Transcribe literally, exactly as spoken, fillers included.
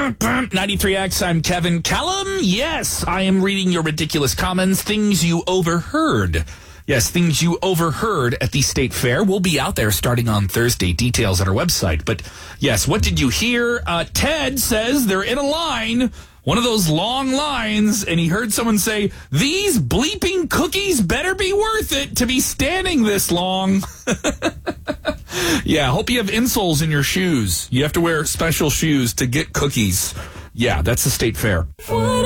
ninety-three X, I'm Kevin Callum. Yes, I am reading your ridiculous comments, things you overheard. Yes, things you overheard at the State Fair will be out there starting on Thursday. Details at our website. But yes, what did you hear? Uh, Ted says they're in a line, one of those long lines, and he heard someone say, these bleeping cookies better be worth it to be standing this long. Yeah, hope you have insoles in your shoes. You have to wear special shoes to get cookies. Yeah, that's the State Fair.